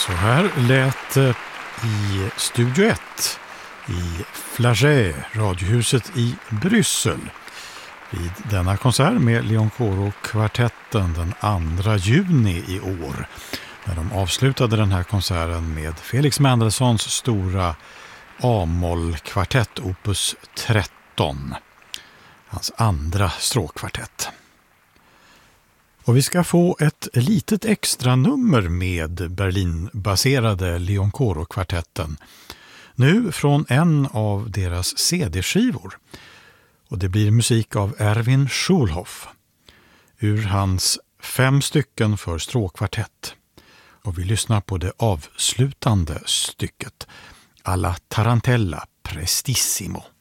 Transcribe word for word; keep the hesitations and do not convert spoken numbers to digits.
Så här lät det i Studio ett i Flagey, radiohuset i Bryssel, vid denna konsert med Leon-Coro-kvartetten den andra juni i år, när de avslutade den här konserten med Felix Mendelssohns stora A-moll-kvartett opus tretton, hans andra stråkkvartett. Och vi ska få ett litet extra nummer med Berlin-baserade Leon-Coro-kvartetten, nu från en av deras C D-skivor. Och det blir musik av Erwin Schulhoff ur hans fem stycken för stråkkvartett. Och vi lyssnar på det avslutande stycket, Alla Tarantella Prestissimo.